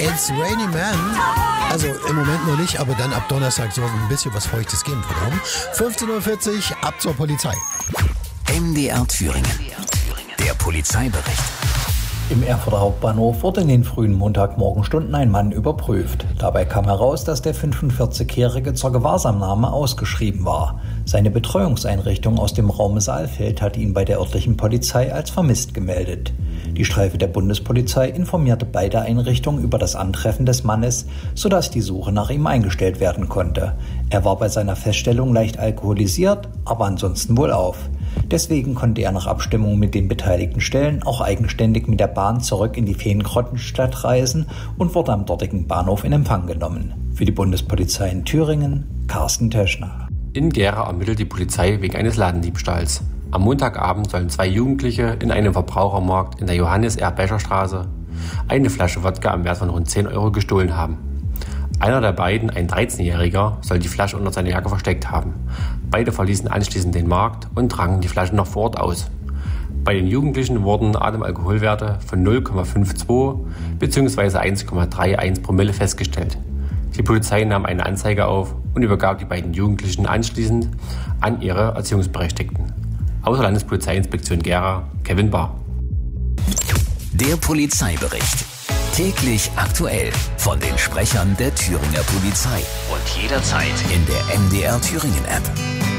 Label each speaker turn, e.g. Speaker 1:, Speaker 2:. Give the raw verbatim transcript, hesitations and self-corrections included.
Speaker 1: It's Rainy Man. Also im Moment noch nicht, aber dann ab Donnerstag soll es ein bisschen was Feuchtes geben. fünfzehn Uhr vierzig, ab zur Polizei.
Speaker 2: M D R Thüringen. Der Polizeibericht.
Speaker 3: Im Erfurter Hauptbahnhof wurde in den frühen Montagmorgenstunden ein Mann überprüft. Dabei kam heraus, dass der fünfundvierzigjährige zur Gewahrsamnahme ausgeschrieben war. Seine Betreuungseinrichtung aus dem Raum Saalfeld hat ihn bei der örtlichen Polizei als vermisst gemeldet. Die Streife der Bundespolizei informierte beide Einrichtungen über das Antreffen des Mannes, sodass die Suche nach ihm eingestellt werden konnte. Er war bei seiner Feststellung leicht alkoholisiert, aber ansonsten wohlauf. Deswegen konnte er nach Abstimmung mit den beteiligten Stellen auch eigenständig mit der Bahn zurück in die Feengrottenstadt reisen und wurde am dortigen Bahnhof in Empfang genommen. Für die Bundespolizei in Thüringen, Carsten Teschner.
Speaker 4: In Gera ermittelt die Polizei wegen eines Ladendiebstahls. Am Montagabend sollen zwei Jugendliche in einem Verbrauchermarkt in der Johannes-R-Becher-Straße eine Flasche Wodka im Wert von rund zehn Euro gestohlen haben. Einer der beiden, ein dreizehnjähriger, soll die Flasche unter seiner Jacke versteckt haben. Beide verließen anschließend den Markt und tranken die Flasche noch vor Ort aus. Bei den Jugendlichen wurden Atemalkoholwerte von null Komma zweiundfünfzig bzw. eins Komma einunddreißig Promille festgestellt. Die Polizei nahm eine Anzeige auf und übergab die beiden Jugendlichen anschließend an ihre Erziehungsberechtigten. Außer Landespolizeiinspektion Gera, Kevin Bahr.
Speaker 2: Der Polizeibericht. Täglich aktuell von den Sprechern der Thüringer Polizei und jederzeit in der M D R Thüringen App.